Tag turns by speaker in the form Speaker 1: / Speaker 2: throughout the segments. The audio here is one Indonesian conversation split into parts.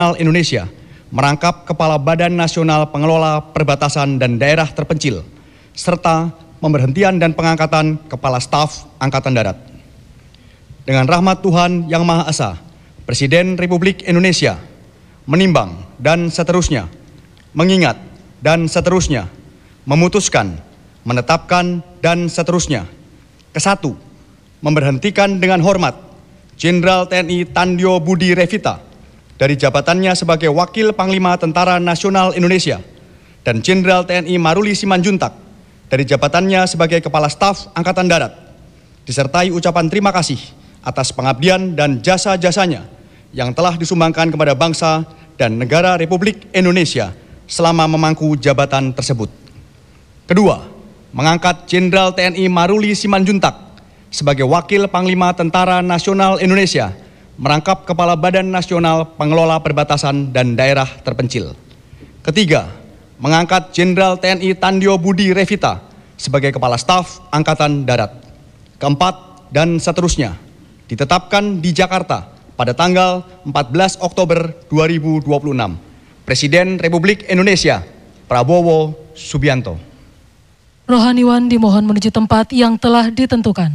Speaker 1: Indonesia merangkap Kepala Badan Nasional Pengelola Perbatasan dan Daerah Terpencil, serta pemberhentian dan pengangkatan Kepala Staf Angkatan Darat. Dengan rahmat Tuhan Yang Maha Esa, Presiden Republik Indonesia menimbang dan seterusnya, mengingat dan seterusnya, memutuskan, menetapkan dan seterusnya. Kesatu, memberhentikan dengan hormat Jenderal TNI Tandjo Budi Revita dari jabatannya sebagai Wakil Panglima Tentara Nasional Indonesia dan Jenderal TNI Maruli Simanjuntak dari jabatannya sebagai Kepala Staf Angkatan Darat, disertai ucapan terima kasih atas pengabdian dan jasa-jasanya yang telah disumbangkan kepada bangsa dan negara Republik Indonesia selama memangku jabatan tersebut. Kedua, mengangkat Jenderal TNI Maruli Simanjuntak sebagai Wakil Panglima Tentara Nasional Indonesia merangkap Kepala Badan Nasional Pengelola Perbatasan dan Daerah Terpencil. Ketiga, mengangkat Jenderal TNI Tandjo Budi Revita sebagai Kepala Staf Angkatan Darat. Keempat, dan seterusnya, ditetapkan di Jakarta pada tanggal 14 Oktober 2026. Presiden Republik Indonesia, Prabowo Subianto.
Speaker 2: Rohaniwan dimohon menuju tempat yang telah ditentukan.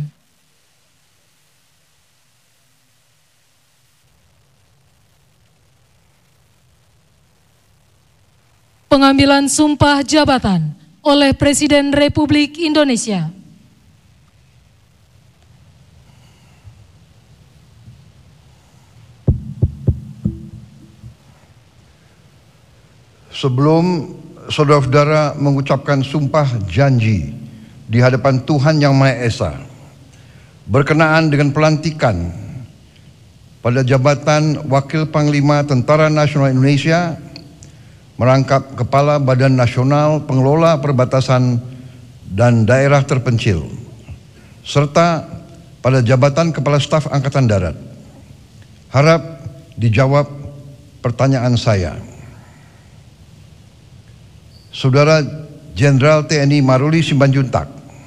Speaker 2: Pengambilan sumpah jabatan oleh Presiden Republik Indonesia.
Speaker 3: Sebelum saudara-saudara mengucapkan sumpah janji di hadapan Tuhan Yang Maha Esa berkenaan dengan pelantikan pada jabatan Wakil Panglima Tentara Nasional Indonesia merangkap Kepala Badan Nasional Pengelola Perbatasan dan Daerah Terpencil, serta pada jabatan Kepala Staf Angkatan Darat, harap dijawab pertanyaan saya. Saudara Jenderal TNI Maruli Simanjuntak,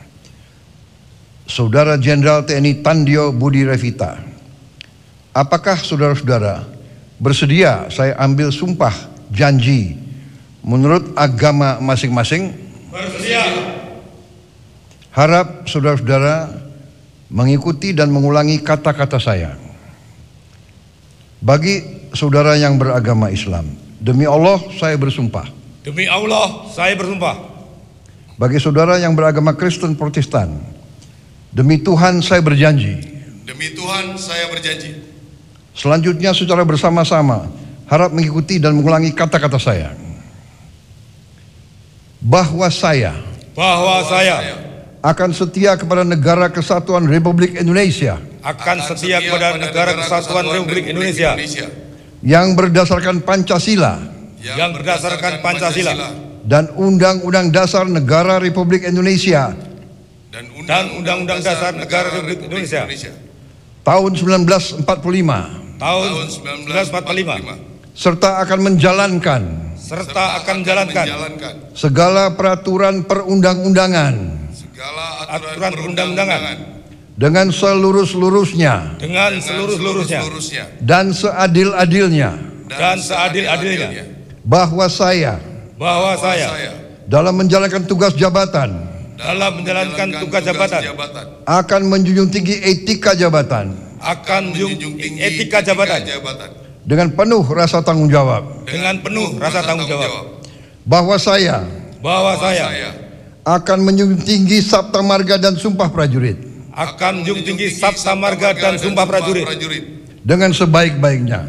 Speaker 3: Saudara Jenderal TNI Tandjo Budi Revita, apakah saudara-saudara bersedia saya ambil sumpah janji menurut agama masing-masing?
Speaker 4: Bersedia.
Speaker 3: Harap saudara-saudara mengikuti dan mengulangi kata-kata saya. Bagi saudara yang beragama Islam, demi Allah saya bersumpah.
Speaker 4: Demi Allah saya bersumpah.
Speaker 3: Bagi saudara yang beragama Kristen Protestan, demi Tuhan saya berjanji.
Speaker 4: Demi Tuhan saya berjanji.
Speaker 3: Selanjutnya secara bersama-sama harap mengikuti dan mengulangi kata-kata saya. Bahwa saya akan setia kepada Negara Kesatuan Republik Indonesia,
Speaker 4: akan setia kepada Negara Kesatuan Republik Indonesia
Speaker 3: yang berdasarkan Pancasila dan Undang-Undang Dasar Negara Republik Indonesia
Speaker 4: dan Undang-Undang Dasar Negara Republik Indonesia
Speaker 3: tahun 1945 serta akan menjalankan segala peraturan perundang-undangan dengan seluruh-seluruhnya dan seadil-adilnya, bahwa saya dalam menjalankan tugas jabatan akan menjunjung tinggi etika jabatan dengan penuh rasa tanggung jawab, bahwa saya akan menjunjung tinggi sabta marga dan sumpah prajurit dengan sebaik-baiknya.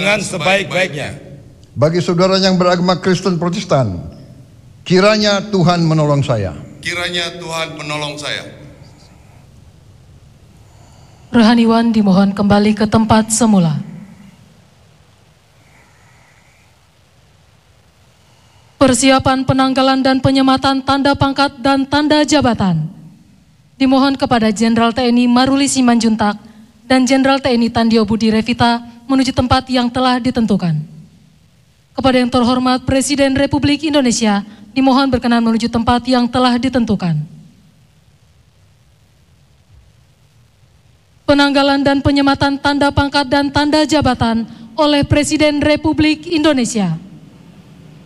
Speaker 3: Bagi saudara yang beragama Kristen Protestan, kiranya Tuhan menolong saya.
Speaker 2: Rohaniwan dimohon kembali ke tempat semula. Persiapan penanggalan dan penyematan tanda pangkat dan tanda jabatan dimohon kepada Jenderal TNI Maruli Simanjuntak dan Jenderal TNI Tandjo Budi Revita menuju tempat yang telah ditentukan. Kepada yang terhormat Presiden Republik Indonesia dimohon berkenan menuju tempat yang telah ditentukan. Penanggalan dan penyematan tanda pangkat dan tanda jabatan oleh Presiden Republik Indonesia.